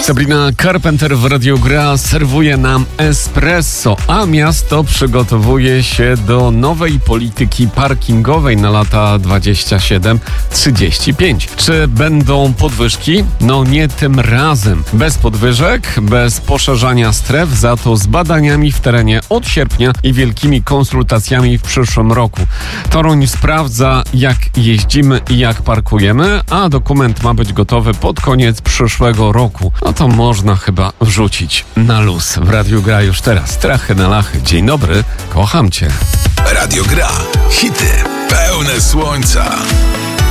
Sabrina Carpenter w Radiu Gra serwuje nam espresso, a miasto przygotowuje się do nowej polityki parkingowej na lata 27-35. Czy będą podwyżki? No nie tym razem. Bez podwyżek, bez poszerzania stref, za to z badaniami w terenie od sierpnia i wielkimi konsultacjami w przyszłym roku. Toruń sprawdza, jak jeździmy i jak parkujemy, a dokument ma być gotowy pod koniec przyszłego roku. No to można chyba wrzucić na luz. W Radiu Gra już teraz. Trachy na lachy. Dzień dobry, kocham cię. Radio Gra. Hity pełne słońca.